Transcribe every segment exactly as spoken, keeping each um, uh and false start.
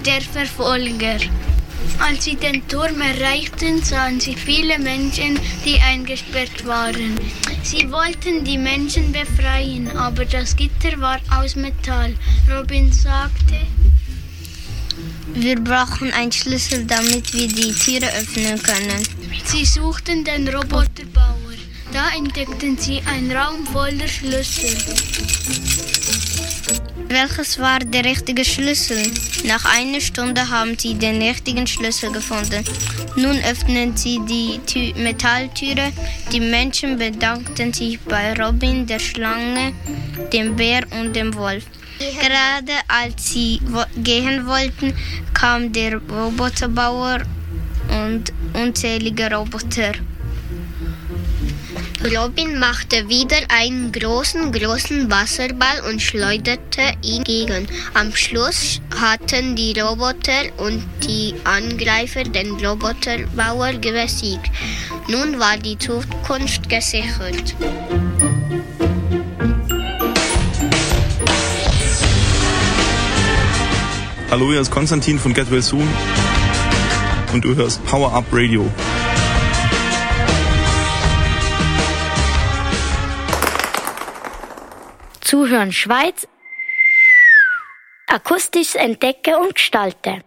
der Verfolger. Als sie den Turm erreichten, sahen sie viele Menschen, die eingesperrt waren. Sie wollten die Menschen befreien, aber das Gitter war aus Metall. Robin sagte: Wir brauchen einen Schlüssel, damit wir die Türe öffnen können. Sie suchten den Roboterbauer. Da entdeckten sie einen Raum voller Schlüssel. Welches war der richtige Schlüssel? Nach einer Stunde haben sie den richtigen Schlüssel gefunden. Nun öffneten sie die Tü- Metalltüre. Die Menschen bedankten sich bei Robin, der Schlange, dem Bär und dem Wolf. Gerade als sie wo- gehen wollten, kam der Roboterbauer und unzählige Roboter. Robin machte wieder einen großen, großen Wasserball und schleuderte ihn gegen. Am Schluss hatten die Roboter und die Angreifer den Roboterbauer besiegt. Nun war die Zukunft gesichert. Hallo, hier ist Konstantin von Get Well Soon und du hörst Power Up Radio. Zuhören Schweiz. Akustisch entdecken und gestalten.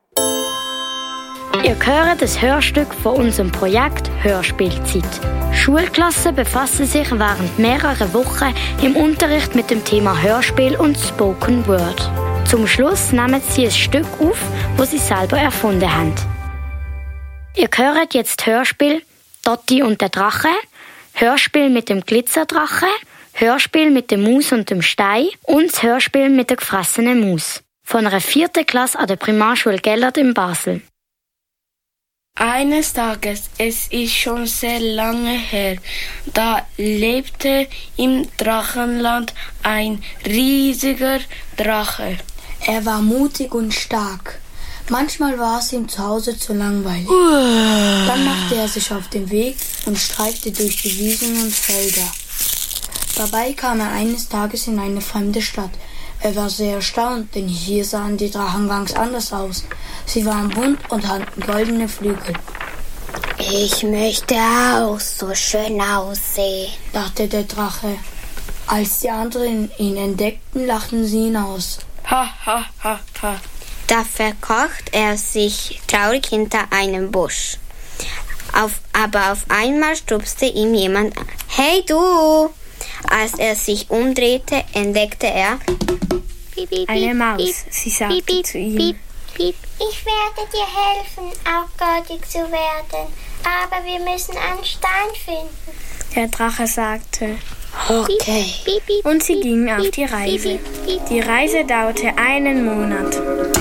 Ihr hört das Hörstück von unserem Projekt Hörspielzeit. Schulklassen befassen sich während mehrerer Wochen im Unterricht mit dem Thema Hörspiel und Spoken Word. Zum Schluss nehmen sie ein Stück auf, das sie selber erfunden haben. Ihr hört jetzt Hörspiel Dotti und der Drache, Hörspiel mit dem Glitzerdrache, Hörspiel mit der Maus und dem Stein und das Hörspiel mit der gefressenen Maus. Von einer vierten Klasse an der Primarschule Gellert in Basel. Eines Tages, es ist schon sehr lange her, da lebte im Drachenland ein riesiger Drache. Er war mutig und stark. Manchmal war es ihm zu Hause zu langweilig. Dann machte er sich auf den Weg und streifte durch die Wiesen und Felder. Dabei kam er eines Tages in eine fremde Stadt. Er war sehr erstaunt, denn hier sahen die Drachen ganz anders aus. Sie waren bunt und hatten goldene Flügel. Ich möchte auch so schön aussehen, dachte der Drache. Als die anderen ihn entdeckten, lachten sie ihn aus. Ha, ha, ha, ha. Da verkroch er sich traurig hinter einem Busch. Auf, aber auf einmal stupste ihm jemand an. Hey du! Als er sich umdrehte, entdeckte er eine Maus. Sie sagte zu ihm: Ich werde dir helfen, auch goldig zu werden, aber wir müssen einen Stein finden. Der Drache sagte: Okay. Und sie gingen auf die Reise. Die Reise dauerte einen Monat.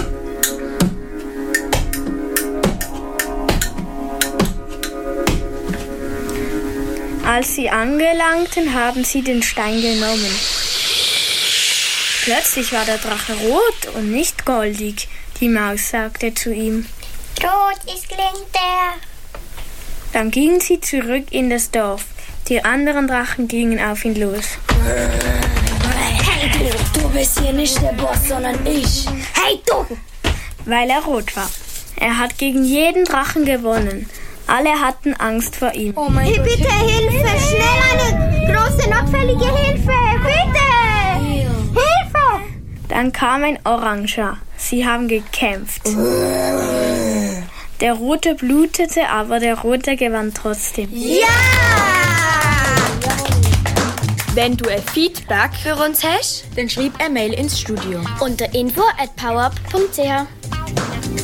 Als sie angelangten, haben sie den Stein genommen. Plötzlich war der Drache rot und nicht goldig. Die Maus sagte zu ihm: Rot ist Lindär. Dann gingen sie zurück in das Dorf. Die anderen Drachen gingen auf ihn los. Hey du, du bist hier nicht der Boss, sondern ich. Hey du! Weil er rot war. Er hat gegen jeden Drachen gewonnen. Alle hatten Angst vor ihm. Oh mein hey, Gott. Bitte Hilfe! Schnell eine große, notfällige Hilfe! Bitte! Hilfe! Dann kam ein Oranger. Sie haben gekämpft. Der Rote blutete, aber der Rote gewann trotzdem. Ja! Wenn du ein Feedback für uns hast, dann schreib eine Mail ins Studio. Unter info at powerup punkt c h.